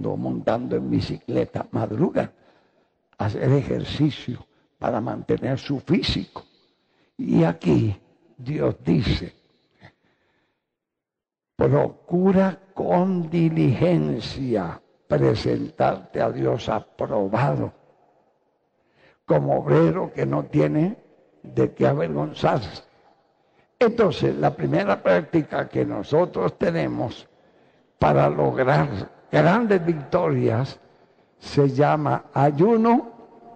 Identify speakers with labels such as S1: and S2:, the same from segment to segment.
S1: corriendo, montando en bicicleta, madrugan a hacer ejercicio para mantener su físico. Y aquí Dios dice, procura con diligencia presentarte a Dios aprobado, como obrero que no tiene de qué avergonzarse. Entonces, la primera práctica que nosotros tenemos para lograr grandes victorias se llama ayuno.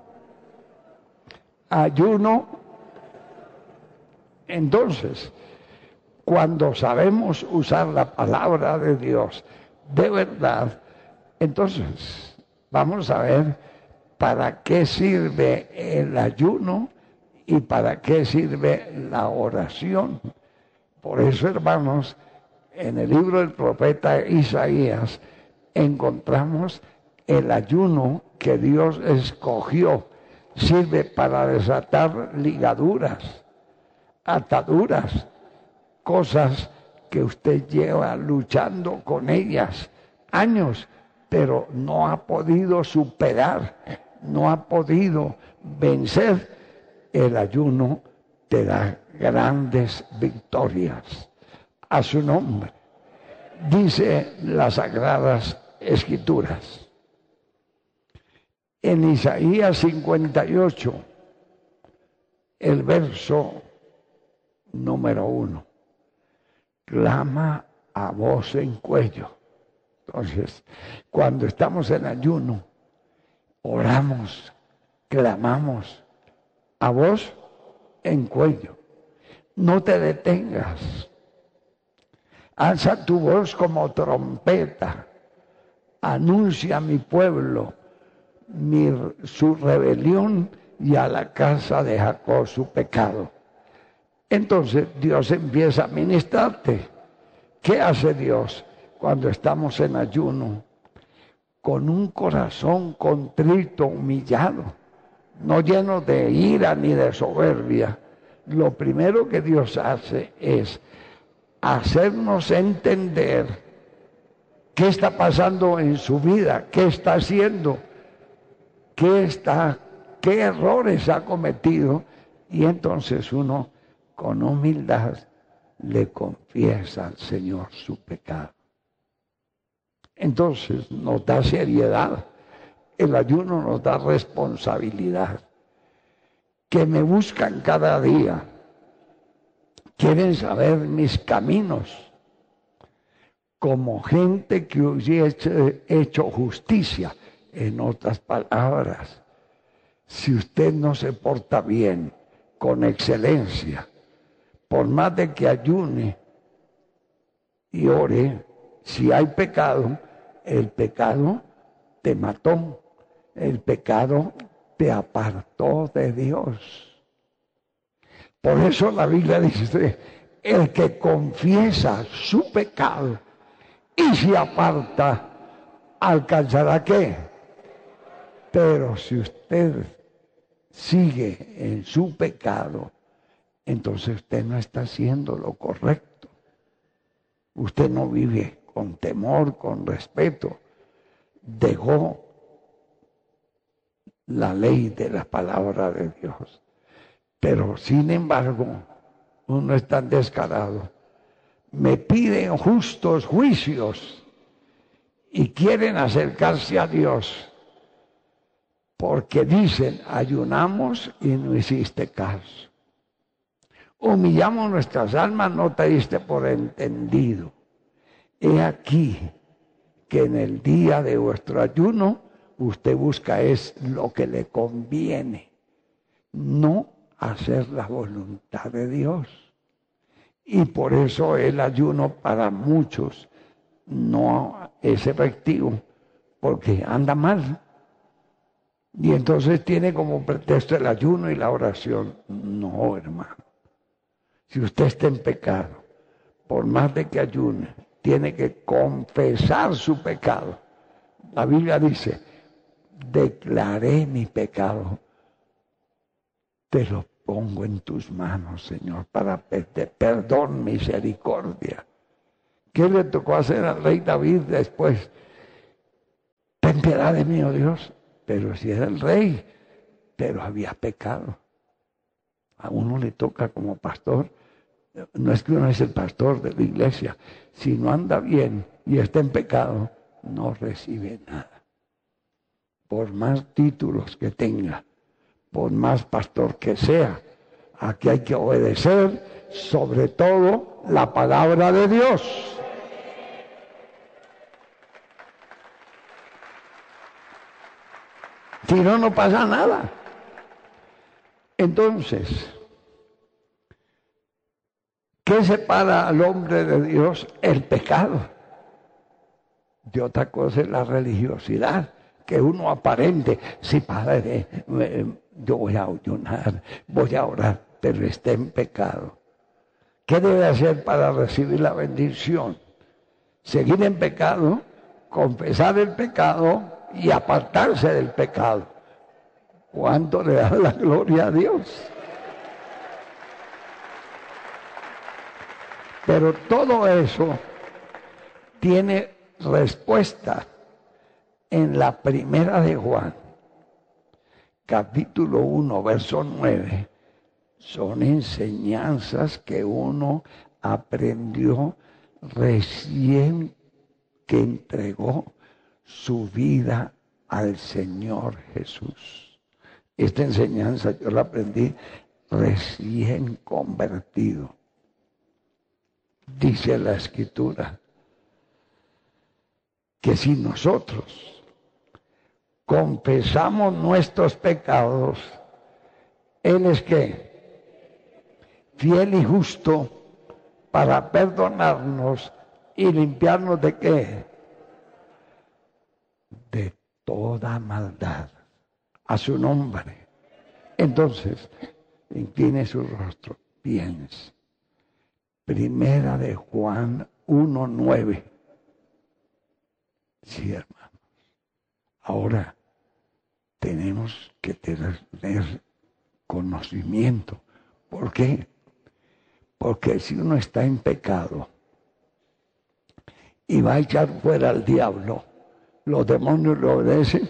S1: Entonces, cuando sabemos usar la palabra de Dios de verdad, entonces vamos a ver para qué sirve el ayuno y para qué sirve la oración. Por eso, hermanos, en el libro del profeta Isaías encontramos el ayuno que Dios escogió. Sirve para desatar ligaduras, ataduras, cosas que usted lleva luchando con ellas años, pero no ha podido superar, no ha podido vencer. El ayuno te da grandes victorias. A su nombre. Dice las Sagradas Escrituras. En Isaías 58, el verso número 1. Clama a voz en cuello. Entonces, cuando estamos en ayuno, oramos, clamamos a voz en cuello. No te detengas. Alza tu voz como trompeta. Anuncia a mi pueblo su rebelión y a la casa de Jacob su pecado. Entonces Dios empieza a ministrarte. ¿Qué hace Dios cuando estamos en ayuno? Con un corazón contrito, humillado, no lleno de ira ni de soberbia. Lo primero que Dios hace es hacernos entender qué está pasando en su vida, qué está haciendo, qué errores ha cometido, y entonces uno con humildad le confiesa al Señor su pecado. Entonces nos da seriedad. El ayuno nos da responsabilidad. Que me buscan cada día. Quieren saber mis caminos. Como gente que hubiese hecho justicia. En otras palabras, si usted no se porta bien, con excelencia, por más de que ayune y ore, si hay pecado, el pecado te mató, el pecado te apartó de Dios. Por eso la Biblia dice, el que confiesa su pecado y se aparta, ¿alcanzará qué? Pero si usted sigue en su pecado, entonces usted no está haciendo lo correcto. Usted no vive con temor, con respeto. Dejó la ley de la palabra de Dios. Pero sin embargo, uno es tan descarado. Me piden justos juicios y quieren acercarse a Dios. Porque dicen, ayunamos y no hiciste caso. Humillamos nuestras almas, no te diste por entendido. He aquí que en el día de vuestro ayuno, usted busca es lo que le conviene, no hacer la voluntad de Dios. Y por eso el ayuno para muchos no es efectivo, porque anda mal. Y entonces tiene como pretexto el ayuno y la oración. No, hermano. Si usted está en pecado, por más de que ayune, tiene que confesar su pecado. La Biblia dice, declaré mi pecado, te lo pongo en tus manos, Señor, para pedir perdón, misericordia. ¿Qué le tocó hacer al rey David después? piedad de mí, oh Dios. Pero si era el rey, pero había pecado. A uno le toca como pastor, no es que uno es el pastor de la iglesia, si no anda bien y está en pecado, no recibe nada. Por más títulos que tenga, por más pastor que sea, aquí hay que obedecer sobre todo la palabra de Dios. Si no, no pasa nada. Entonces, ¿qué separa al hombre de Dios? El pecado. De otra cosa es la religiosidad, que uno aparente, sí, padre, yo voy a ayunar, voy a orar, pero está en pecado. ¿Qué debe hacer para recibir la bendición? Seguir en pecado, confesar el pecado y apartarse del pecado. ¿Cuánto le da la gloria a Dios? Pero todo eso tiene respuesta en la primera de Juan, capítulo 1, verso 9. Son enseñanzas que uno aprendió recién que entregó su vida al Señor Jesús. Esta enseñanza yo la aprendí recién convertido. Dice la Escritura que si nosotros confesamos nuestros pecados, Él es ¿qué? Fiel y justo para perdonarnos y limpiarnos ¿de qué? De toda maldad. A su nombre. Entonces, incline su rostro, piense. Primera de Juan 1:9. Sí, hermanos. Ahora tenemos que tener conocimiento. ¿Por qué? Porque si uno está en pecado y va a echar fuera al diablo, los demonios le obedecen,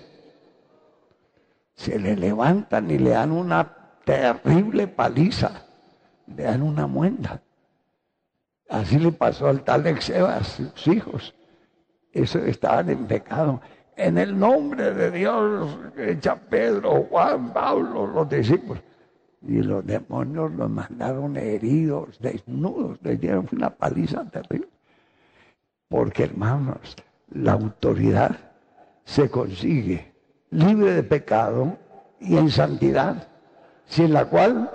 S1: se le levantan y le dan una terrible paliza, le dan una muenda. Así le pasó al tal Exebas, sus hijos. Eso estaban en pecado. En el nombre de Dios, echa Pedro, Juan, Pablo, los discípulos. Y los demonios los mandaron heridos, desnudos, les dieron una paliza terrible. Porque, hermanos, la autoridad se consigue libre de pecado y en santidad, sin la cual,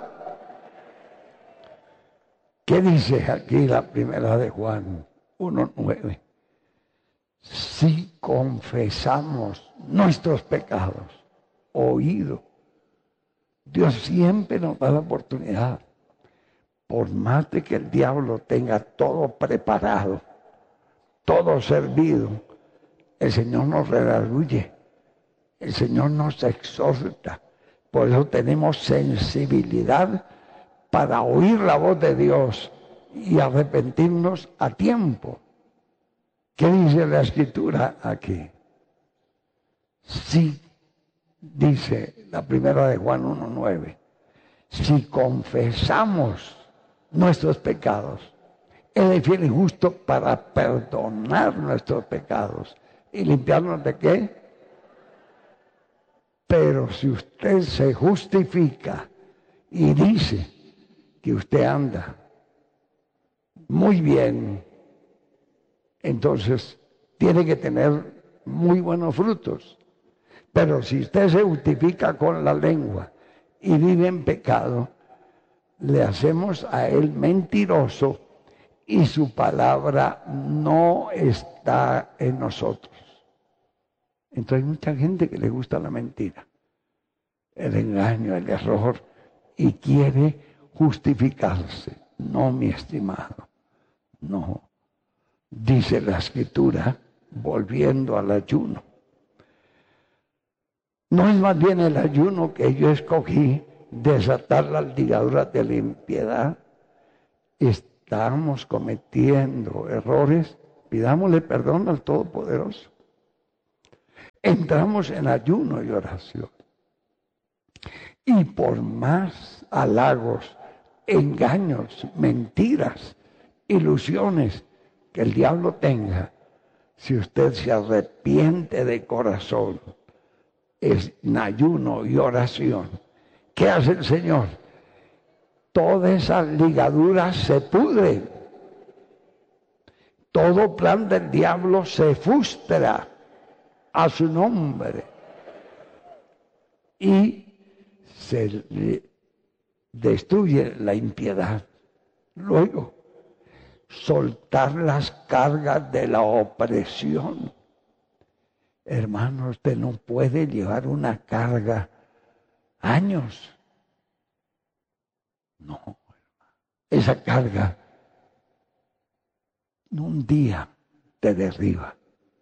S1: ¿qué dice aquí la primera de Juan 1:9? Si confesamos nuestros pecados, oído, Dios siempre nos da la oportunidad, por más de que el diablo tenga todo preparado, todo servido, el Señor nos redarguye, el Señor nos exhorta. Por eso tenemos sensibilidad para oír la voz de Dios y arrepentirnos a tiempo. ¿Qué dice la Escritura aquí? Sí, dice la primera de Juan 1:9, si confesamos nuestros pecados, Él es fiel y justo para perdonar nuestros pecados y limpiarnos ¿de qué? Pero si usted se justifica y dice que usted anda muy bien, entonces tiene que tener muy buenos frutos. Pero si usted se justifica con la lengua y vive en pecado, le hacemos a él mentiroso y su palabra no está en nosotros. Entonces hay mucha gente que le gusta la mentira, el engaño, el error, y quiere justificarse. No, mi estimado, no. Dice la Escritura, volviendo al ayuno. No es más bien el ayuno que yo escogí, desatar las ligaduras de la impiedad. Estamos cometiendo errores, pidámosle perdón al Todopoderoso. entramos en ayuno y oración. Y por más halagos, engaños, mentiras, ilusiones que el diablo tenga, si usted se arrepiente de corazón, es en ayuno y oración. ¿Qué hace el Señor? Todas esas ligaduras se pudren. Todo plan del diablo se frustra a su nombre. Y se destruye la impiedad. Luego, soltar las cargas de la opresión. Hermano, usted no puede llevar una carga años. No, esa carga un día te derriba.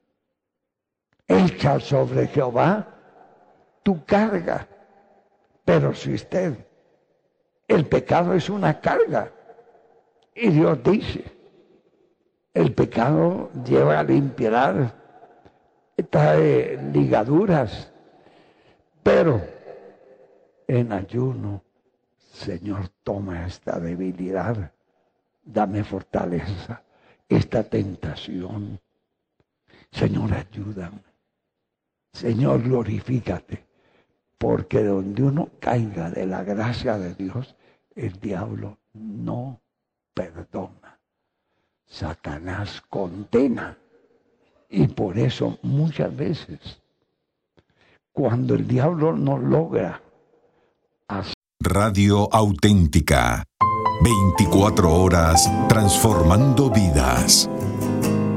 S1: Echa sobre Jehová tu carga. Pero si usted, el pecado es una carga. Y Dios dice, el pecado lleva a la impiedad, trae ligaduras, pero en ayuno, Señor, toma esta debilidad, dame fortaleza, esta tentación. Señor, ayúdame. Señor, glorifícate, porque donde uno caiga de la gracia de Dios, el diablo no perdona. Satanás condena. Y por eso muchas veces, cuando el diablo no logra hacer...
S2: Radio Auténtica. 24 horas transformando vidas.